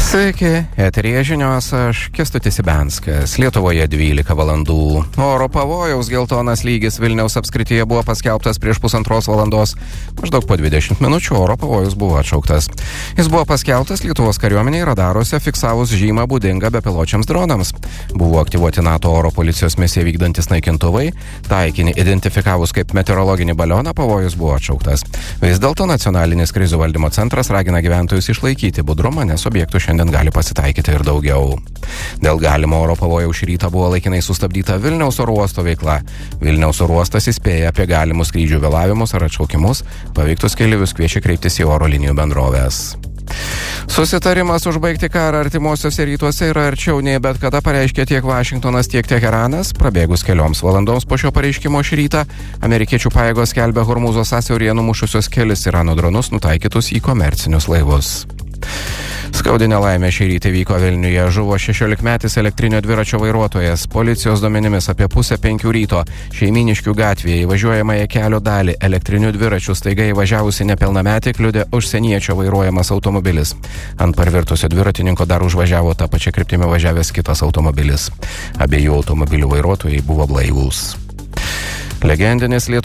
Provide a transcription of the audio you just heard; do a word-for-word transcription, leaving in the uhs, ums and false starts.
Sveiki, eteryje žinios, aš Kęstutis Ibenskas. Lietuvoje dvylika valandų. Oro pavojaus geltonas lygis Vilniaus apskrityje buvo paskelbtas prieš pusantros valandos. Maždaug po dvidešimt minučių oro pavojus buvo atšauktas. Jis buvo paskelbtas Lietuvos kariuomeniai radaruose fiksavus žymą būdingą bepiločiams dronams. Buvo aktyvuoti NATO oro policijos misiją vykdantis naikintuvai. Taikinį identifikavus kaip meteorologinį balioną, pavojus buvo atšauktas. Vis dėlto nacionalinis krizių valdymo centras ragina gyventojus išlaikyti budrumą, nes objektų šiandien gali pasitaikyti ir daugiau. Dėl galimo oro pavojaus šį rytą buvo laikinai sustabdyta Vilniaus oro uosto veikla. Vilniaus oro uostas įspėja apie galimus skrydžių vėlavimus ar atšaukimus. Paveiktus keleivius kviečia kreiptis į oro linijų bendroves. Susitarimas užbaigti karą artimuosiuose rytuose yra arčiau nei bet kada, pareiškė tiek Vašingtonas, tiek Teheranas. Prabėgus kelioms valandoms po šio pareiškimo šį rytą, amerikiečių pajėgos skelbia Hormūzo sąsiauryje numušusios kelis Irano dronus nutaikytus į komercinius laivus. Skaudi nelaimė šį rytą vyko Vilniuje, žuvo šešiolikmetis elektrinio dviračio vairuotojas. Policijos duomenimis apie pusę penkių ryto Šeimyniškių gatvėje įvažiuojamąją kelio dalį elektrinių dviračių staiga įvažiavusi nepilnametį kliudė užsieniečio vairuojamas automobilis. Ant parvirtusio dviratininko dar užvažiavo tą pačią kryptimį važiavęs kitas automobilis. Abiejų automobilių vairuotojai buvo blaivūs. Legendinis Lietuvos